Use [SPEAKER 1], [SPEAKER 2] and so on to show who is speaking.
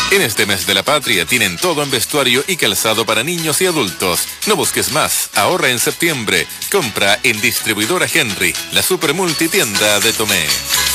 [SPEAKER 1] En este mes de la patria tienen todo en vestuario y calzado para niños y adultos. No busques más, ahorra en septiembre. Compra en Distribuidora Henry, la super multitienda de Tomé.